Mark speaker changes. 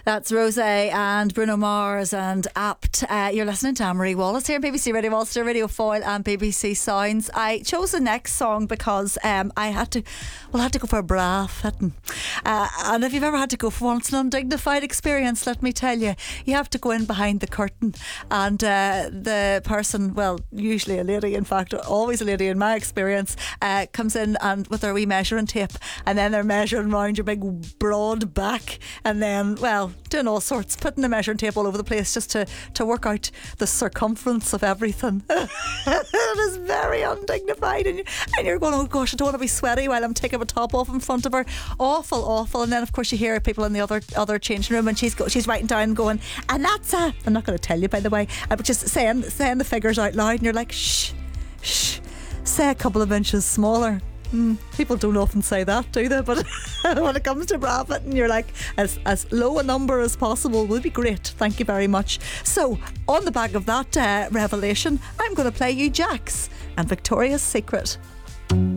Speaker 1: That's Rose and Bruno Mars and Apt. You're listening to Anne-Marie Wallace here on BBC Radio Ulster, Radio Foyle and BBC Sounds. I chose the next song because I had to go for a bra fitting. And if you've ever had to go for one, it's an undignified experience, let me tell you. You have to go in behind the curtain and the person, well, usually a lady, in fact, always a lady in my experience, comes in and with their wee measuring tape, and then they're measuring around your big broad back, and then, well, doing all sorts, putting the measuring tape all over the place just to work out the circumference of everything. It is very undignified, and you're going, oh gosh, I don't want to be sweaty while I'm taking my top off in front of her. Awful. And then of course you hear people in the other changing room, and she's writing down going, and that's I'm not going to tell you, by the way, but just saying the figures out loud, and you're like, shh, say a couple of inches smaller. People don't often say that, do they? But when it comes to bra fitting, you're like, as low a number as possible would be great, thank you very much. So on the back of that revelation, I'm going to play you Jax and Victoria's Secret.